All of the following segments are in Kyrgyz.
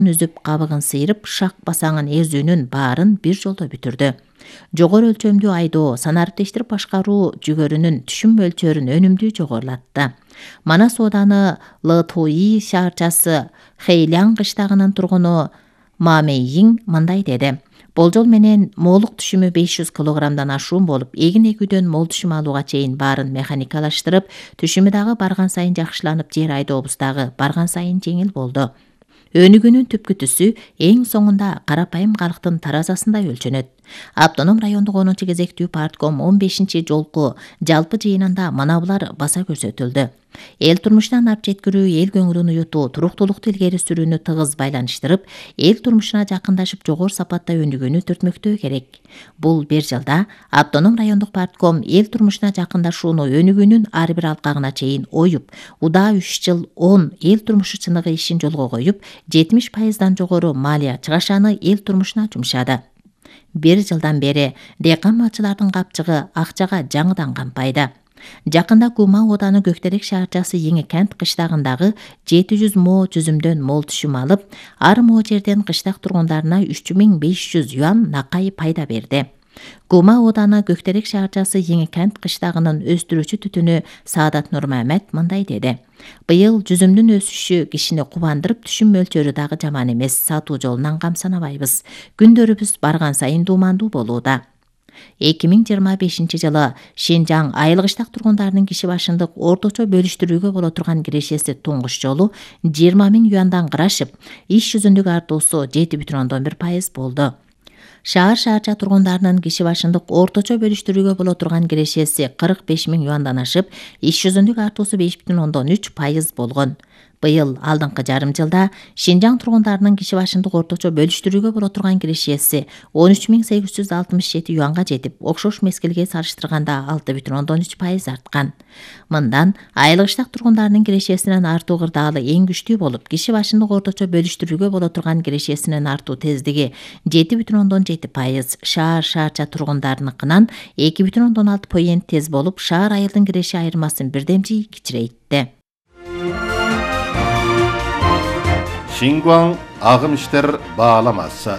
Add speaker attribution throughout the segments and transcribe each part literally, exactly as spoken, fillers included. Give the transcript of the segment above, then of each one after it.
Speaker 1: үзүп кабыгын сыйрып шак басаңын эзүүнүн баарын бир жолдо бүтүрдү. Жогору өлчөмдүү айдоо, санариптештирип башкаруу жүгөрүнүн түшүм мөлчөрүн өнүмдүү жогорулатты. Манас ооданы Лытуи шаарчасы Хэйлян кыштагынын тургуну Ма Мэйин мындай деди. Болжол менен моолук түшүмү беш жүз килограммдан ашуун болуп, эгин эгүүдөн мол түшүм алууга чейин баарын механикалаштырып, түшүмү дагы барган сайын жакшыланып, жер айдообуз дагы барган сайын жеңил болду. Өнүгүүнүн түпкү түсү эң соңунда карапайым калктын таразасында өлчөнөт. Автоном райондук онунчу кезектүү партком он бешинчи жолку жалпы жыйынында мына булар баса көрсөтүлдү. Эл турмушуна нап жеткирүү, эл көңүлүн уютуу, туруктуулукту илгери сүрүүнү тыгыз байланыштырып, эл турмушуна жакындашып, жогору сапатта өнүгүүнү түртмөктөө керек. Бул бир жылда автоном райондук партком эл турмушуна жакындашууну өнүгүүнүн ар бир алкагына чейин оюп, удаа үч жыл он эл турмушу чыныгы ишин жолго коюп, жетимиш пайыздан жогору малия чыгашаны эл турмушуна жумшады. Бир жылдан бери дыйкан малчылардын капчыгы акчага жаңыдан кампайда. Жакында Кума ооданы Көктерек шаарчасы Эңи кент кыштагындагы жети жүз мо жүзүмдөн мол түшүм алып, ар мо жерден кыштак тургундарына үч миң беш жүз юан накай пайда берди. Кума ооданы Көктерек шаарчасы Эңи кент кыштагынын өстүрүүчү түтүнү Саадат Нурмамет мындай деди. Быйыл жүзүмдүн өсүшү кишини кубандырып, түшүм мөлчөрү дагы жаман эмес, сатуу жолунан камсанабайбыз. Күндөрүбүз барган сайын дуумандуу болууда. эки миң жыйырма бешинчи жылы Шинжаң айылгыштак тургундарынын киши башындык орточо бөлүштүрүүгө боло турган кирешеси туңгуч жолу жыйырма миң юандан кырашып, иш жүзүндүк артуусу жети бүтүн ондон бир пайыз болду. Шаар шаарча тургундарынын киши башындык орточо бөлүштүрүүгө боло турган кирешеси кырк беш миң юандан ашып, иш жүзүндүк артуусу беш бүтүн ондон үч пайыз болгон. Быйыл алдыңкы жарым жылда Шинжаң тургундарынын киши башындык орточо бөлүштүрүүгө боло турган кирешеси он үч миң сегиз жүз алтымыш жети юанга жетип, окшош мезгилге салыштырганда алты бүтүн ондон үч пайыз арткан. Мындан айылгыштак тургундарынын кирешесинин артуу кырдаалы эң күчтүү болуп, киши башындык орточо бөлүштүрүүгө боло турган кирешесинин артуу тездиги жети бүтүн ондон жети пайыз, шаар шаарча тургундарыныкынан эки бүтүн ондон алты пайыз тез болуп, шаар айылдын киреши айырмасын бирдем жий кичирейтти.
Speaker 2: Шингуаң агым иштер бааламасы.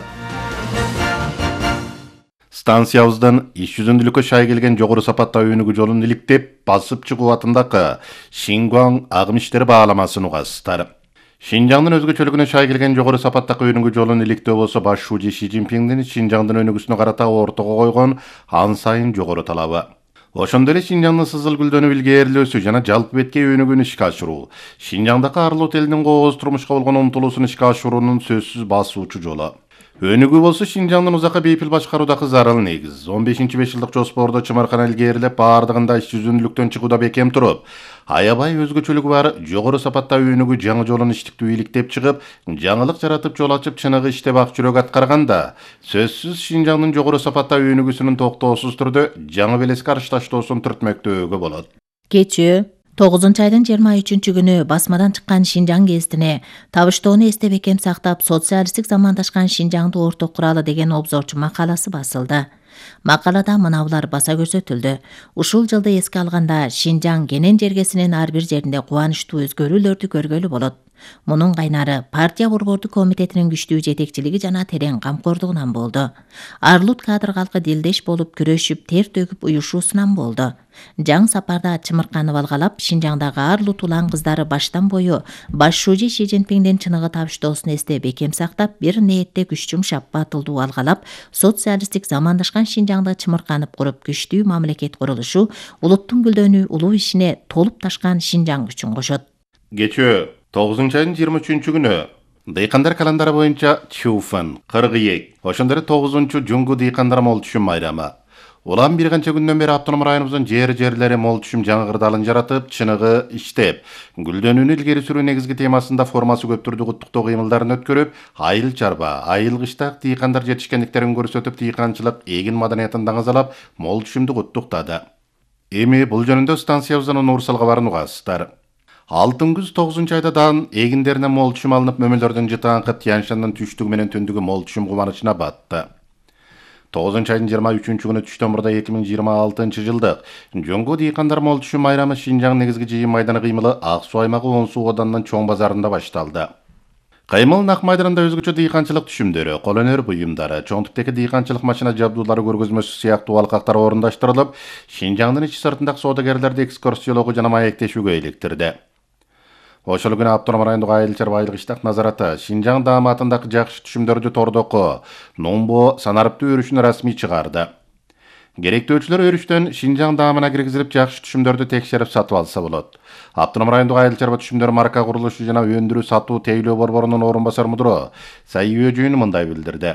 Speaker 2: Станциябыздан иш жүзүндүүлүккө шай келген жогору сапатта өнүгүү жолун иликтеп, басып чыгуу атындагы Шингуаң агым иштери бааламасын угасыздар. Шинжаңдын өзгөчөлүгүнө шай келген жогору сапаттагы өнүгүү жолун иликтөө болсо баш шужи Ши Цзиньпиңдин Шинжаңдын өнүгүүсүнө карата ортого койгон ан сайын жогору талабы. Ошондой эле Шинжаңдын сызыл гүлдөнүп илгээрилөөсү жана жалпы беткей өнүгүүнү ишке ашыруу, Шинжаңдагы арлуу элинин кооз турмушка болгон умтулуусун ишке ашыруунун сөзсүз басуучу жолу. Өнүгүү болсо Шинжаңдын узакка бейпил башкаруудагы зарыл негиз. он бешинчи беш жылдык жоспордо чымыркана илгээрилеп, баардыгында иш жүзүндүүлүктөн чыгууда бекем туруп, аябай өзгөчөлүгү бар жогору сапатта өнүгүү жаңы жолун иштиктүү иликтеп чыгып, жаңылык жаратып жол ачып чыныгы иштеп ак жүрөк аткарганда, сөзсүз Шинжаңдын жогору сапатта өнүгүүсүнүн токтоосуз түрдө жаңы белеске арышташтоосун түртмөктөөгө болот.
Speaker 1: Кечүү тогузунчу айдын жыйырма үчүнчү күнү басмадан чыккан Шинжаң гезитине табыштоону эсте бекем сактап, социалисттик замандашкан Шинжаңды орток куралы деген обзорчу макаласы басылды. Макалада мына булар баса көрсөтүлдү. Ушул жылды эске алганда Шинжаң кенен жергесинин ар бир жеринде кубанычтуу өзгөрүүлөрдү көргөлү болот. Мунун кайнары партия борбордук комитетинин күчтүү жетекчилиги жана терең камкордугунан болду. Арлут кадр калкы дилдеш болуп күрөшүп, тер төгүп уюшуусунан болду. Жаң сапарда чымырканып алгалап, Шинжаңдагы арлут улан кыздары баштан бою баш шужи Ши Цзиньпиңдин чыныгы табыштоосун эсте бекем сактап, бир ниетте күч жумшап, батылдуу алгалап, социалисттик замандашкан Шинжаңды чымырканып куруп, күчтүү мамлекет курулушу, улуттун гүлдөнүү улуу ишине толуп ташкан Шинжаң үчүн кошот.
Speaker 2: Кечөө тогузунчу айдын жыйырма үчүнчү күнү дыйкандар календары боюнча Чуфан, Кыргыйек, ошондой эле тогузунчу жуңгу дыйкандар мол түшүм майрамы. Улам бир канча күндөн бери автоном районубуздун жер-жерлери мол түшүм жаңы кырдаалын жаратып, чыныгы иштеп, гүлдөнүүнү илгери сүрүү негизги темасында формасы көп түрдүү куттуктоо кыймылдарын өткөрүп, айыл чарба, айыл кыштак дыйкандар жетишкендиктерин көрсөтүп, дыйканчылык эгин маданиятын даңазалап, мол түшүмдү куттуктады. Эми бул жөнүндө станциябыздын Нурсал кабарын угасыздар. Алтын күз тогузунчу айдадан эгиндерине мол түшүм алынып, мөмөлдөрдүн жытаңкып, Тянь-Шаньдын түштүгү менен түндүгү мол түшүм кубанычына батты. тогузунчу айдын жыйырма үчүнчү күнү түштөн мурда эки миң жыйырма алтынчы жылдык Жоңго дыйкандар мол түшүм майрамы Шинжаң негизги жыйын майданы кыймылы Ак Суу аймагы он суу оданынын чоң базарында башталды. Кыймыл Нак майданында өзгөчө дыйканчылык түшүмдөрү, кол өнөр буюмдары, чоң типтеги дыйканчылык машина жабдуулары көргөзмөсү сыяктуу алкактар орундаштырылып, Шинжаңдын ичи сыртындагы соодагерлерди экскурсиялоого жана маектешүүгө иликтирди. Ошол күнү Автоном райондук айыл чарбайлык иштак назараты Шинжаң дааматындагы жакшы түшүмдөрдү тордоку Номбо санарыптуу өрүшүн расмий чыгарды. Керектөөчүлөр өрүштөн Шинжаң даамына киргизилип, жакшы түшүмдөрдү текшерип сатып алса болот. Автоном райондук айыл чарба түшүмдөр марка курулушу жана өндүрүү сатуу тейлөө борборунун орун басар мудуру Сайы Өжүйүн мындай билдирди.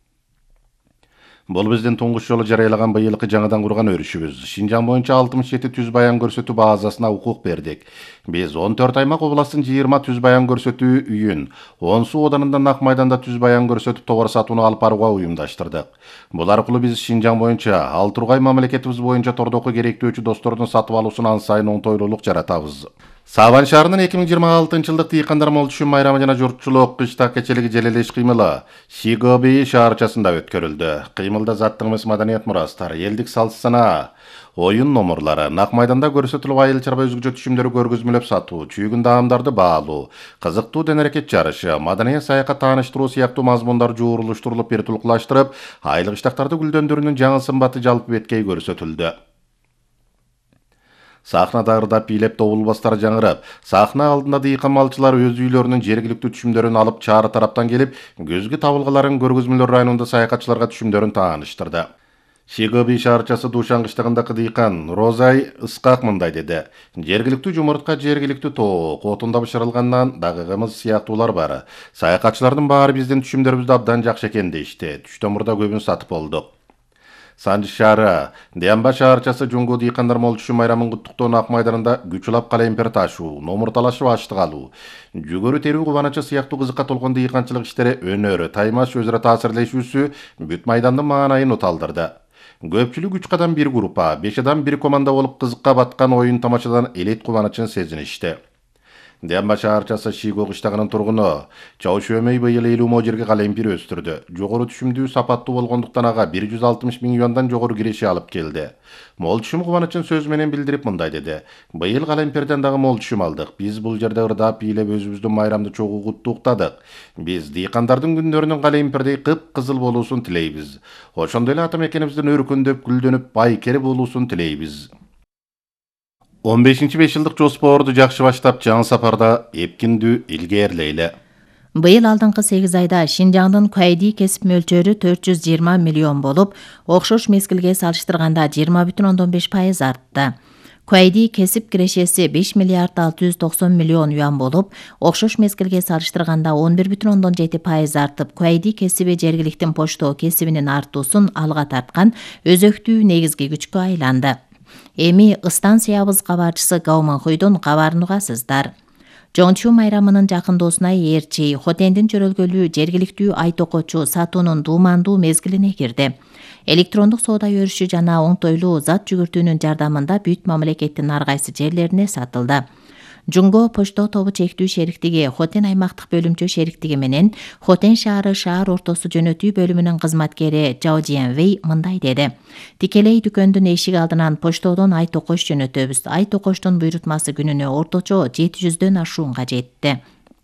Speaker 2: Бул биздин туңгуч жолу жарыялаган быйылкы жаңыдан курган өрүшүбүз. Шинжаң боюнча алтымыш жети түз баян көрсөтүү базасына укук бердик. Биз он төрт аймак областтын жыйырма түз баян көрсөтүү үйүн, он суу оданында Нак майданда түз баян көрсөтүп товар сатууну алып барууга уюмдаштырдык. Бул аркылуу биз Шинжаң боюнча ал тургай мамлекетибиз боюнча тордоку керектөөчү достордун сатып алуусуна ан сайын оңтойлуулук жаратабыз. Сабан шаарынын эки миң жыйырма алтынчы жылдык дыйкандар мол түшүм майрамы жана журтчулук кыштак кечелиги желелеш кыймылы Шигоби шаарчасында өткөрүлдү. Кыймылда заттык эмес маданият мурастар, элдик салт санаа, оюн номурлары, Нак майданда көрсөтүлүп айыл чарба өзгөчө түшүмдөрү көргөзмөлөп сатуу, чүйгүн даамдарды баалуу, кызыктуу дене-аракет жарышы, маданият саякат тааныштыруу сыяктуу мазмундар жуурулуштурулуп бир тулкулаштырып, айылык иштактарды гүлдөндүрүүнүн жаңы сымбаты жалпы беткей көрсөтүлдү. Сахнада ырдап бийлеп добулбастар жаңырып, сахна алдында дыйкан малчылар өз үйлөрүнүн жергиликтүү түшүмдөрүн алып чаары тараптан келип, көзгү табылгаларын көргөзмөлөр районунда саякатчыларга түшүмдөрүн тааныштырды. Шигоби шаарчасы Душан кыштагындагы дыйкан Розай Ыскак мындай деди. Жергиликтүү жумуртка, жергиликтүү тоок, отунда бышырылгандан дагыгымыз сыяктуулар бар. Саякатчылардын баары биздин түшүмдөрүбүздү абдан жакшы экен дешти. Түштөн мурда көбүн сатып болдук. Санжы шаары, Диамба шаарчасы Жуңгу дыйкандар мол түшүм майрамын куттуктоо Нак майданында күч улап калемпир ташуу, номур талашып аштык алуу, жүгөрү терүү кубанычы сыяктуу кызыкка толкон дыйканчылык иштери өнөрү, таймаш өзара таасирлешүүсү бүт майдандын маанайын уталдырды. Көпчүлүк үч кадан бир группа, беш адам бир команда болуп кызыкка баткан оюн тамашадан элет кубанычын сезиништи. Диамба шаарчасы Шиго кыштагынын тургуну Чаушөмөй быйыл элүү мо жерге калемпир өстүрдү. Жогору түшүмдүү сапаттуу болгондуктан ага бир жүз алтымыш миң юандан жогору киреше алып келди. Мол түшүм кубанычын сөз менен билдирип мындай деди. Быйыл калемпирден дагы мол түшүм алдык. Биз бул жерде ырдап бийлеп өзүбүздүн майрамды чогуу куттуктадык. Биз дыйкандардын күндөрүнүн калемпирдей кып-кызыл болуусун тилейбиз. Ошондой эле ата мекенибиздин өркүндөп, гүлдөнүп, байкери болуусун тилейбиз. он бешинчи беш жылдык жоспорду жакшы баштап, жаңы сапарда эпкиндүү илгээрлейли.
Speaker 1: Быйыл алдыңкы сегиз айда Шинжаңдын куайди кесип мөлчөрү төрт жүз жыйырма миллион болуп, окшош мезгилге салыштырганда жыйырма бүтүн ондон беш пайыз артты. Куайди кесип кирешеси беш миллиард алты жүз токсон миллион юан болуп, окшош мезгилге салыштырганда он бир бүтүн ондон жети пайыз артып, куайди кесиби жергиликтин почто кесибинин артуусун алга тарткан өзөктүү негизги күчкө айланды. Эми станциябыз кабарчысы Гауманхуйдун кабарын угасыздар. Жоңчу майрамынын жакындоосуна ээрчи, Хотендин чөрөлгөлүү жергиликтүү ай токочу сатуунун дуумандуу мезгилине кирди. Электрондук соода өрүшү жана оңтойлуу зат жүгүртүүнүн жардамында бүт мамлекеттин ар кайсы жерлерине сатылды. Жунго почто тобу чектүү шериктиги Хотен аймактык бөлүмчө шериктиги менен Хотен шаары шаар ортосу жөнөтүү бөлүмүнүн кызматкери Жао Жиэнвей мындай деди. Тикелей дүкөндүн эшиги алдынан поштодон ай токош жөнөтөбүз. Ай токоштун буйрутмасы күнүнө орточо жети жүздөн ашуунга жетти.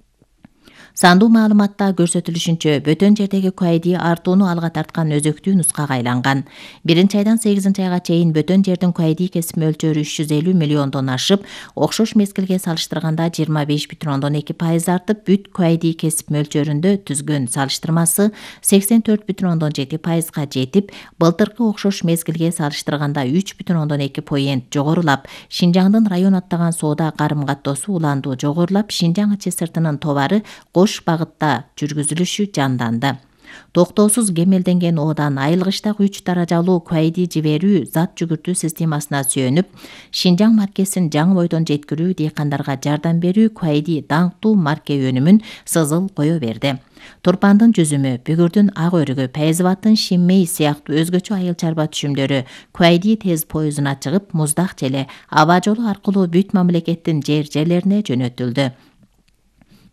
Speaker 1: Сандуу маалыматта көрсөтүлүшүнчө бөтөн жердеги куайди артууну алга тарткан өзөктүү нускага айланган. Биринчи айдан сегизинчи айга чейин бөтөн жердин куайди кесип мөлчөрү үч жүз элүү миллиондон ашып, окшош мезгилге салыштырганда жыйырма беш бүтүн ондон эки пайыз артып, бүт куайди кесип мөлчөрүндө түзгөн салыштырмасы сексен төрт бүтүн ондон жети пайызга жетип, былтыркы окшош мезгилге салыштырганда үч бүтүн ондон эки поент жогорулап, Шинжаңдын район аттаган соода карым-каттоосу улаандуу жогорулап, Шинжаң ичи сыртынын товары кош багытта жүргүзүлүшү жанданды. Токтоосуз кемелденген оодан айылгычтагы үч даражалуу куайди жиберүү зат жүгүртүү системасына сүйөнүп, Шинжаң маркесин жаңы бойдон жеткирүү, дыйкандарга жардам берүү куайди даңктуу марке өнүмүн сызыл кое берди. Турпандын жүзүмү, бүгүрдүн ак өрүгү, Пейзаваттын Шинмей сыяктуу өзгөчө айыл чарба түшүмдөрү куайди тез поездуна чыгып, Муздак желе аба жолу аркылуу бүт мамлекеттин жер жерлерине жөнөтүлдү.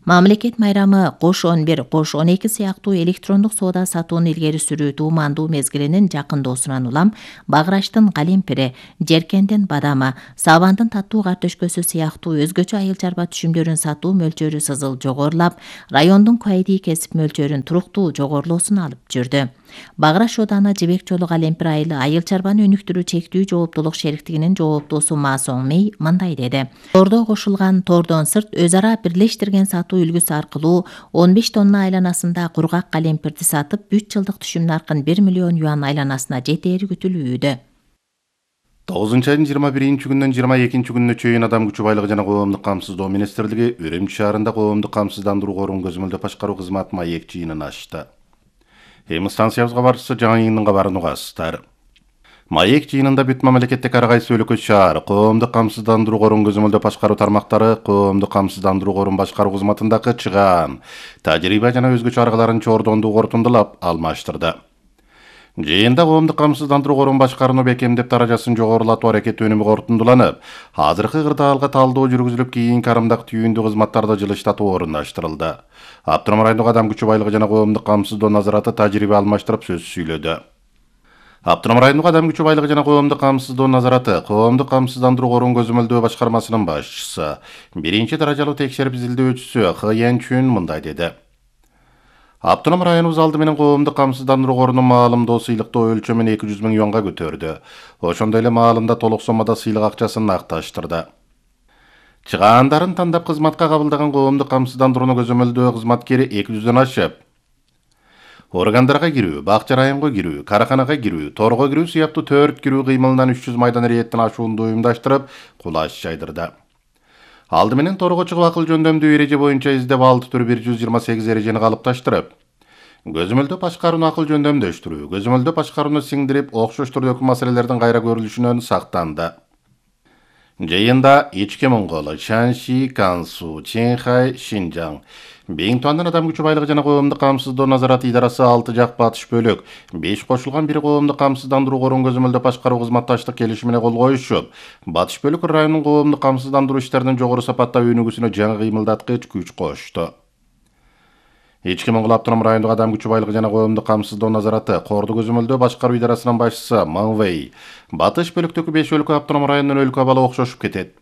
Speaker 1: Мамлекет майрамы кош он бир, кош он эки сыяктуу электрондук соода сатууну илгери сүрүү туумандуу мезгилинин жакындоосунан улам багырачтын калемпири, жеркендин бадамы, сабандын таттуу картөшкөсү сыяктуу өзгөчө айыл чарба түшүмдөрүн сатуу мөлчөрү сызыл жогорулап, райондун куайдии кесип мөлчөрүн туруктуу жогорулоосуна алып жүрдү. Багыраш Ооданы Жибек Жолу калемпир айылы айыл чарбаны өнүктүрүү чектүү жооптулук шериктигинин жооптуусу Ма Соң Мей мындай деди. Тордо кошулган тордон сырт өз ара бирлештирген сатуу үлгүсү аркылуу он беш тонна айланасында кургак калемпирди сатып, үч жылдык түшүм наркын бир миллион юан айланасына жетери күтүлүүдө.
Speaker 2: тогузунчу айдын жыйырма биринчи күнүнөн жыйырма экинчи күнүнө чейин Адам күчү байлыгы жана коомдук камсыздоо министрлиги Үрүмчү шаарында коомдук камсыздандыруу корун көзөмөлдөө башкаруу кызматы маек жыйынын ачты. Эми станциябызга барчысы жаңы йыйындын кабарын угасыздар. Маек жыйынында бүт мамлекеттик ар кайсы өлкө шаар коомдук камсыздандыруу корун көзөмөлдөө башкаруу тармактары коомдук камсыздандыруу корун башкаруу кызматындагы чыгаан, тажрыйба жана өзгөчө аргаларын чордондуу корутундулап алмаштырды. Жыйында коомдук камсыздандыруу корун башкарууну бекемдеп даражасын жогорулатуу аракети өнүмү корутундуланып, азыркы кырдаалга талдоо жүргүзүлүп, кийинки карымдак түйүндүү кызматтарды жылыштатуу орундаштырылды. Автоном райондук Адам күчү байлыгы жана коомдук камсыздоо назараты тажрыйба алмаштырып сөз сүйлөдү. Автоном райондук Адам күчү байлыгы жана коомдук камсыздоо назараты коомдук камсыздандыруу корун көзөмөлдөө башкармасынын башчысы, биринчи даражалуу текшерип изилдөөчүсү Х Янчүн мындай деди. Автоном районубуз алды менен коомдук камсыздандыруу корунун маалымдоо сыйлыктоо өлчөмүн эки жүз миң юанга көтөрдү. Ошондой эле маалында толук соммада сыйлык акчасын акташтырды. Чыгаандарын тандап кызматка кабылдаган коомдук камсыздандырууну көзөмөлдөө кызматкери эки жүздөн ашып, органдарга кирүү, бакча районго кирүү, караканага кирүү, торго кирүү сыяктуу төрт кирүү кыймылынан үч жүз майдан рейдтен ашуунду уюмдаштырып, кулаш жайдырды. Алды менен торго чыгып акыл жөндөмдүү эреже боюнча издеп алты түр бир жүз жыйырма сегиз эрежени калыпташтырып, көзөмөлдөө башкарууну акыл жөндөмдөштүрүү, көзөмөлдөө башкарууну сиңдирип, окшош түрдөгү маселелердин кайра көрүлүшүнөн сактанды. Жыйында Ички Моңгол, Шанши, Кансу, Чэнхай, Шинжаң, Бейңтуандын Адам күчү байлыгы жана коомдук камсыздоо назараты идарасы алты жак батыш бөлүк, беш кошулган бир коомдук камсыздандыруу корун көзөмөлдөө башкаруу кызматташтык келишимине кол коюшуп, батыш бөлүк районунун коомдук камсыздандыруу иштеринин жогору сапаттагы өнүгүүсүнө жаңы кыймылдаткыч күч кошту. Ички Моңгол автоном райондук Адам күчү байлыгы жана коомдук камсыздоо назараты корду көзөмөлдөө башкаруу идарасынын башчысы Манвей, батыш бөлүктөгү беш өлкө автоном районунун өлкө абалы окшошуп кетет.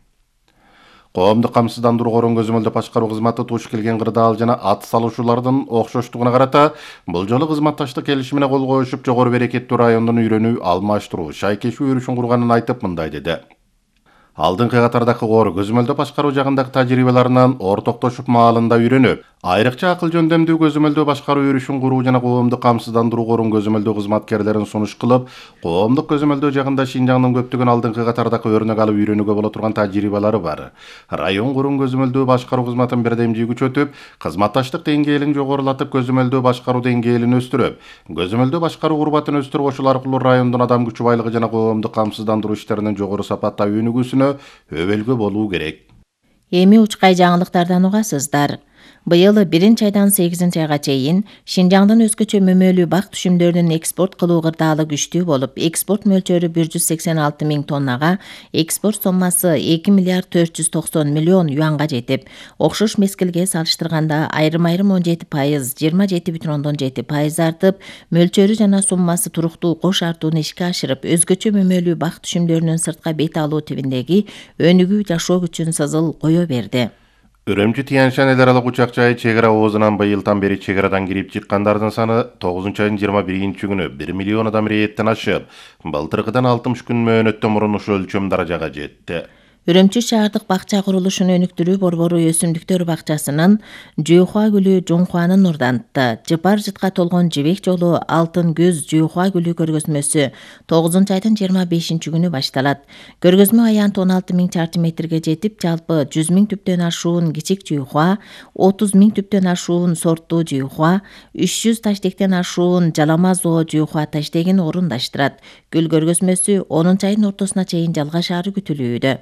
Speaker 2: Коомдук камсыздандыруу корун көзөмөлдөө башкаруу кызматы туш келген кырдаал жана ат салуучулардын окшоштугуна карата бул жолу кызматташтык келишимине кол коюшуп, жогору берекеттүү райондун үйрөнүү, алмаштыруу, шайкешүү өрүшүн курганын айтып мындай деди. Алдыңкы катардагы кор көзөмөлдөө башкаруу жагындагы тажрыйбаларынан ортоктошуп маалында үйрөнүп, айрыкча акыл жөндөмдүү көзөмөлдөө башкаруу өрүшүн куруу жана коомдук камсыздандыруу корун көзөмөлдөө кызматкерлерин сунуш кылып, коомдук көзөмөлдөө жагында Шинжаңдын көптөгөн алдыңкы катардагы өрнөк алып үйрөнүүгө боло турган тажрыйбалары бар. Район корун көзөмөлдөө башкаруу кызматын бирдемжий күчөтүп, кызматташтык деңгээлин жогорулатып, көзөмөлдөө башкаруу деңгээлин өстүрүп, көзөмөлдөө башкаруу урбатын өстүрүп, ошол аркылуу райондун Адам күчү байлыгы жана коомдук камсыздандыруу иштеринин жогору сапатта өнүгүүсүнө өбөлгө болуу керек.
Speaker 1: Эми учкай жаңылыктардан угасыздар. Быйыл биринчи айдан сегизинчи айга чейин Шинжаңдын өзгөчө мөмөлүү бак түшүмдөрүнүн экспорт кылуу кырдаалы күчтүү болуп, экспорт мөлчөрү бир жүз сексен алты миң тоннага, экспорт соммасы эки миллиард төрт жүз токсон миллион юанга жетип, окшош мезгилге салыштырганда айрым-айрым он жети пайыз, жыйырма жети бүтүн ондон жети пайыз артып, мөлчөрү жана суммасы туруктуу кош артууну ишке ашырып, өзгөчө мөмөлүү бак түшүмдөрүнүн сыртка бет алуу тибиндеги өнүгүү жашоо күчүн сызыл кое берди.
Speaker 2: Үрүмчү Тянь-Шань эл аралык учак жайы чек ара оозунан быйылдан бери чек арадан кирип чыккандардын саны тогузунчу айдын жыйырма биринчи күнү бир миллион адам рейдтен ашып, былтыркыдан алтымыш күн мөөнөттөн мурун ушул өлчөм даражага жетти.
Speaker 1: Үрүмчү шаардык бакча курулушун өнүктүрүү борбору өсүмдүктөр бакчасынын Жүйхуа гүлү Жуңхуанын нурдантты, жыпар жытка толгон Жибек Жолу Алтын көз Жүйхуа гүлү көргөзмөсү тогузунчу айдын жыйырма бешинчи күнү башталат. Көргөзмө аянты он алты миң чарчы метрге жетип, жалпы жүз миң түптөн ашуун кичик Жүйхуа, отуз миң түптөн ашуун сорттуу Жүйхуа, үч жүз таштектен ашуун жалама зоо Жүйхуа таштегин орундаштырат. Гүл көргөзмөсү онунчу айдын ортосуна чейин жалгашаары күтүлүүдө.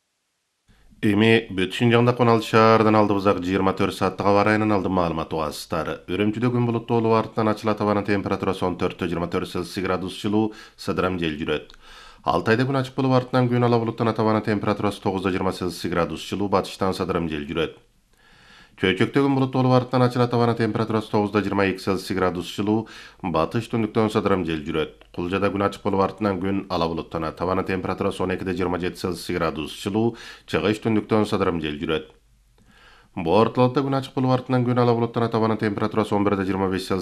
Speaker 2: Эми бүт Шинжаңда он алты шаардан алдыбызак жыйырма төрт сааттык аба ырайынын алдын маалыматы угасыздар. Үрүмчүдө күн булуттуу артынан ачылат, абанын температурасы он төрттөн жыйырма төрт Цельсий градус жылуу, сыдырам жел жүрөт. Алтайда күн ачык болуп артынан күн ала булуттан атабанын температурасы тогуздон жыйырма Цельсий градус жылуу, батыштан сыдырам жел жүрөт. Çöçöktөгün bulut olup arttan açıla tabana temperaturası toғызда жыйырма эки Цельсий градус жылуу, батыш түндүктөн сыдырым жел жүрөт. Кулжада күн ачык болуп артынан күн ала булуттана, табана температурасы он экиде жыйырма жети Цельсий градус жылуу, чыгыш түндүктөн сыдырым жел жүрөт. Бу орталыкта күн ачык болуп артынан күн ала булуттана, табана температурасы он бирде жыйырма беш